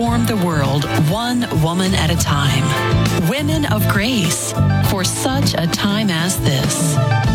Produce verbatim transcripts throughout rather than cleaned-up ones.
Form the world one woman at a time. Women of Grace, for such a time as this.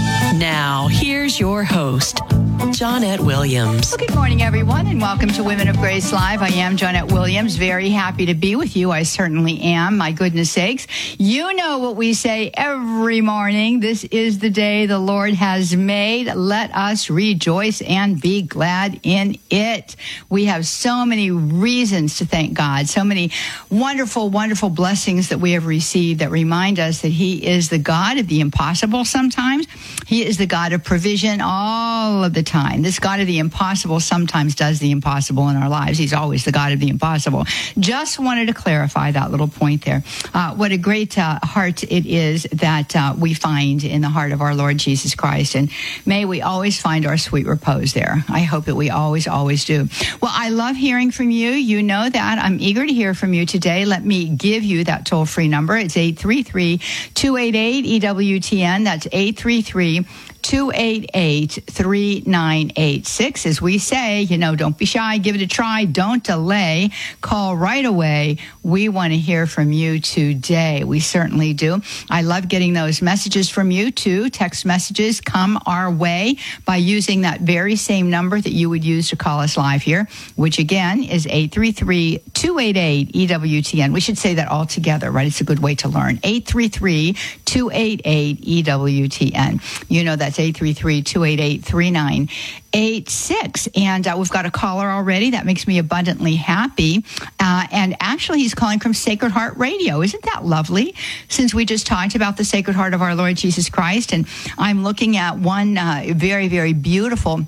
Now, here's your host, Johnnette Williams. Well, good morning, everyone, and welcome to Women of Grace Live. I am Johnnette Williams. Very happy to be with you. I certainly am. My goodness sakes. You know what we say every morning. This is the day the Lord has made. Let us rejoice and be glad in it. We have so many reasons to thank God, so many wonderful, wonderful blessings that we have received that remind us that He is the God of the impossible sometimes. He is the God of provision all of the time. This God of the impossible sometimes does the impossible in our lives. He's always the God of the impossible. Just wanted to clarify that little point there. Uh, what a great uh, heart it is that uh, we find in the heart of our Lord Jesus Christ. And may we always find our sweet repose there. I hope that we always, always do. Well, I love hearing from you. You know that. I'm eager to hear from you today. Let me give you that toll-free number. It's eight three three, two eight eight, E W T N. That's eight three three, two eight eight, three nine eight six. As we say, you know, don't be shy. Give it a try. Don't delay. Call right away. We want to hear from you today. We certainly do. I love getting those messages from you, too. Text messages come our way by using that very same number that you would use to call us live here, which, again, is eight three three, two eight eight, E W T N. We should say that all together, right? It's a good way to learn. eight three three, two eight eight, E W T N. You know that's eight three three, two eight eight, three nine eight six. And uh, we've got a caller already. That makes me abundantly happy. Uh, and actually, he's calling from Sacred Heart Radio. Isn't that lovely? Since we just talked about the Sacred Heart of our Lord Jesus Christ, and I'm looking at one uh, very, very beautiful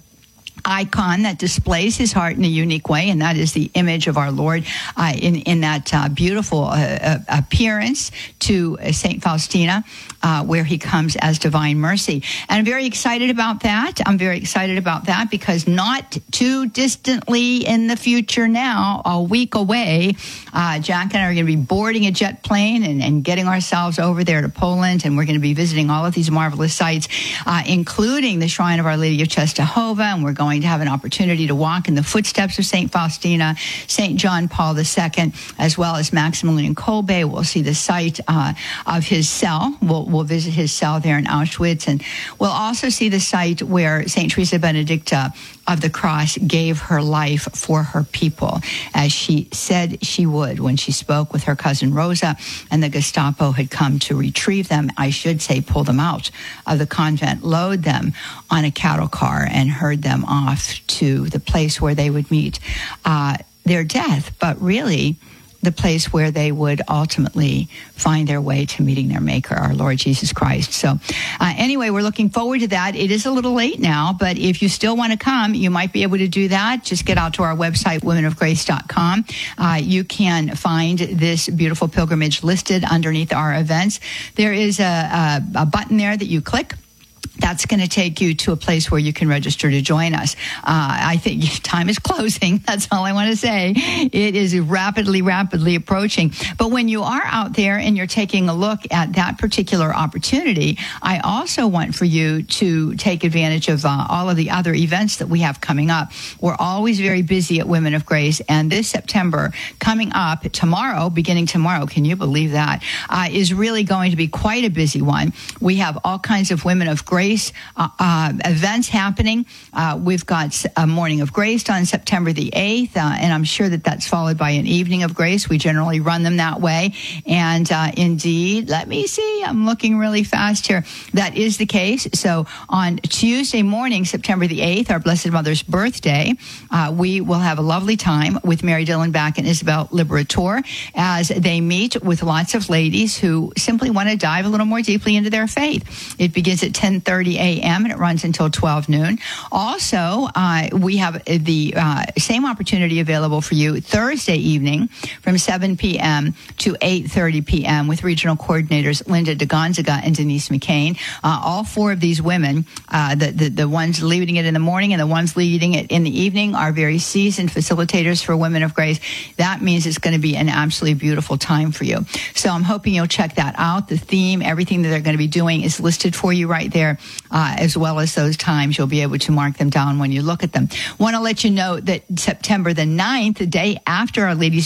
icon that displays his heart in a unique way, and that is the image of our Lord uh, in, in that uh, beautiful uh, uh, appearance to uh, Saint Faustina, uh, where he comes as divine mercy. And I'm very excited about that. I'm very excited about that because not too distantly in the future now, a week away, uh, Jack and I are going to be boarding a jet plane and, and getting ourselves over there to Poland, and we're going to be visiting all of these marvelous sites, uh, including the Shrine of Our Lady of Czestochowa, and we're going to have an opportunity to walk in the footsteps of Saint Faustina, Saint John Paul the Second, as well as Maximilian Kolbe. We'll see the site uh, of his cell. We'll, we'll visit his cell there in Auschwitz, and we'll also see the site where Saint Teresa Benedicta of the Cross gave her life for her people, as she said she would when she spoke with her cousin Rosa, and the Gestapo had come to retrieve them, I should say pull them out of the convent, load them on a cattle car, and herd them off to the place where they would meet uh, their death, but really the place where they would ultimately find their way to meeting their Maker, our Lord Jesus Christ. So uh, anyway, we're looking forward to that. It is a little late now, but if you still want to come, you might be able to do that. Just get out to our website, women of grace dot com. Uh, you can find this beautiful pilgrimage listed underneath our events. There is a, a, a button there that you click. That's going to take you to a place where you can register to join us. Uh, I think time is closing. That's all I want to say. It is rapidly, rapidly approaching. But when you are out there and you're taking a look at that particular opportunity, I also want for you to take advantage of uh, all of the other events that we have coming up. We're always very busy at Women of Grace, and this September coming up tomorrow, beginning tomorrow, can you believe that, uh, is really going to be quite a busy one. We have all kinds of Women of Grace Uh, uh, events happening. Uh, we've got a Morning of Grace on September the eighth, uh, and I'm sure that that's followed by an Evening of Grace. We generally run them that way. And uh, indeed, let me see, I'm looking really fast here. That is the case. So on Tuesday morning, September the eighth, our Blessed Mother's birthday, uh, we will have a lovely time with Mary Dillon Back and Isabel Liberator as they meet with lots of ladies who simply want to dive a little more deeply into their faith. It begins at ten thirty a.m. and it runs until twelve noon. Also, uh, we have the uh, same opportunity available for you Thursday evening from seven p.m. to eight thirty p.m. with regional coordinators Linda DeGonzaga and Denise McCain. Uh, all four of these women, uh, the, the, the ones leading it in the morning and the ones leading it in the evening, are very seasoned facilitators for Women of Grace. That means it's going to be an absolutely beautiful time for you. So I'm hoping you'll check that out. The theme, everything that they're going to be doing is listed for you right there. Uh, as well as those times. You'll be able to mark them down when you look at them. Want to let you know that September the ninth, the day after Our Lady's